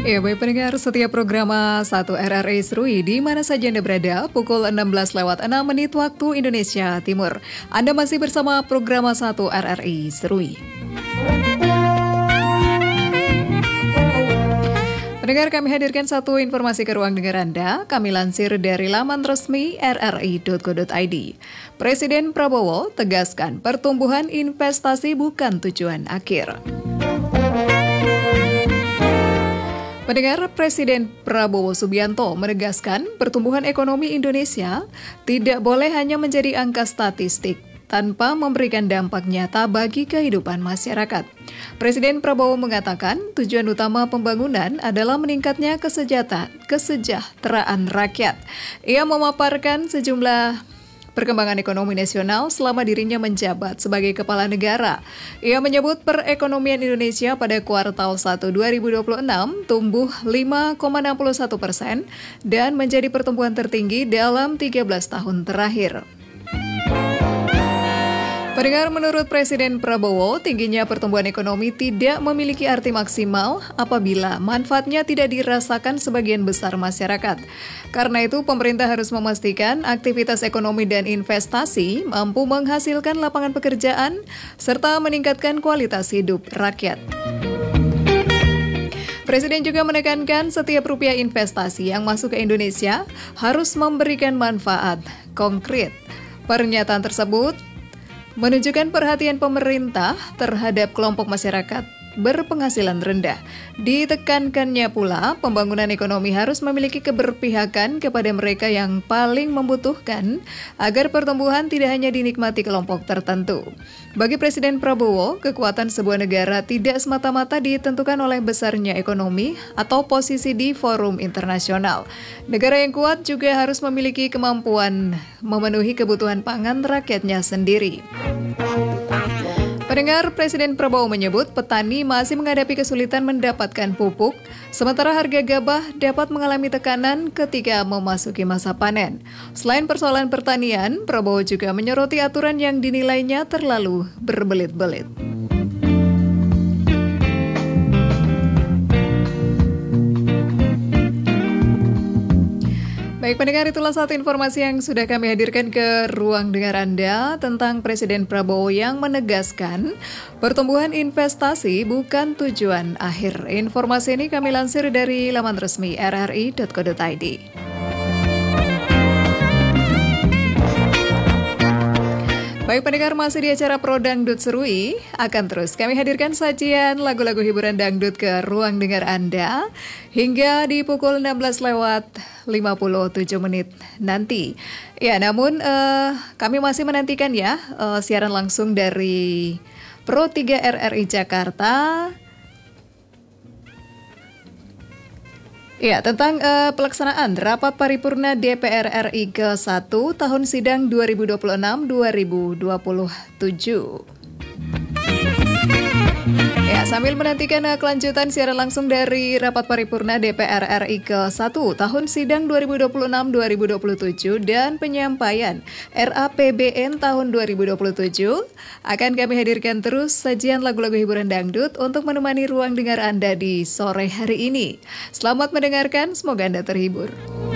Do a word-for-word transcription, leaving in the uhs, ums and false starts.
Ya, baik pendengar, setiap program satu R R I Serui di mana saja Anda berada, pukul enam belas lewat enam menit waktu Indonesia Timur. Anda masih bersama program satu R R I Serui. Pendengar, kami hadirkan satu informasi ke ruang dengar Anda. Kami lansir dari laman resmi r r i dot co dot i d. Presiden Prabowo tegaskan pertumbuhan investasi bukan tujuan akhir. Pendengar, Presiden Prabowo Subianto menegaskan pertumbuhan ekonomi Indonesia tidak boleh hanya menjadi angka statistik tanpa memberikan dampak nyata bagi kehidupan masyarakat. Presiden Prabowo mengatakan tujuan utama pembangunan adalah meningkatnya kesejahteraan, kesejahteraan rakyat. Ia memaparkan sejumlah perkembangan ekonomi nasional selama dirinya menjabat sebagai kepala negara. Ia menyebut perekonomian Indonesia pada kuartal satu dua ribu dua puluh enam tumbuh lima koma enam puluh satu persen dan menjadi pertumbuhan tertinggi dalam tiga belas tahun terakhir. Pendengar, menurut Presiden Prabowo, tingginya pertumbuhan ekonomi tidak memiliki arti maksimal apabila manfaatnya tidak dirasakan sebagian besar masyarakat. Karena itu, pemerintah harus memastikan aktivitas ekonomi dan investasi mampu menghasilkan lapangan pekerjaan serta meningkatkan kualitas hidup rakyat. Presiden juga menekankan setiap rupiah investasi yang masuk ke Indonesia harus memberikan manfaat konkret. Pernyataan tersebut menunjukkan perhatian pemerintah terhadap kelompok masyarakat berpenghasilan rendah. Ditekankannya pula, pembangunan ekonomi harus memiliki keberpihakan kepada mereka yang paling membutuhkan agar pertumbuhan tidak hanya dinikmati kelompok tertentu. Bagi Presiden Prabowo, kekuatan sebuah negara tidak semata-mata ditentukan oleh besarnya ekonomi atau posisi di forum internasional. Negara yang kuat juga harus memiliki kemampuan memenuhi kebutuhan pangan rakyatnya sendiri. Pendengar, Presiden Prabowo menyebut petani masih menghadapi kesulitan mendapatkan pupuk, sementara harga gabah dapat mengalami tekanan ketika memasuki masa panen. Selain persoalan pertanian, Prabowo juga menyoroti aturan yang dinilainya terlalu berbelit-belit. Baik pendengar, itulah satu informasi yang sudah kami hadirkan ke ruang dengar Anda tentang Presiden Prabowo yang menegaskan pertumbuhan investasi bukan tujuan akhir. Informasi ini kami lansir dari laman resmi r r i dot co dot i d. Baik pendengar, masih di acara Pro Dangdut Serui, akan terus kami hadirkan sajian lagu-lagu hiburan dangdut ke ruang dengar Anda hingga di pukul enam belas lewat lima puluh tujuh menit nanti. Ya, namun uh, kami masih menantikan ya uh, siaran langsung dari Pro tiga R R I Jakarta. Ya, tentang uh, pelaksanaan Rapat Paripurna D P R R I ke satu tahun sidang dua ribu dua puluh enam dua ribu dua puluh tujuh. Ya, sambil menantikan uh, kelanjutan siaran langsung dari Rapat Paripurna D P R R I ke satu tahun sidang dua ribu dua puluh enam dua ribu dua puluh tujuh dan penyampaian R A P B N tahun dua ribu dua puluh tujuh, akan kami hadirkan terus sajian lagu-lagu hiburan dangdut untuk menemani ruang dengar Anda di sore hari ini. Selamat mendengarkan, semoga Anda terhibur.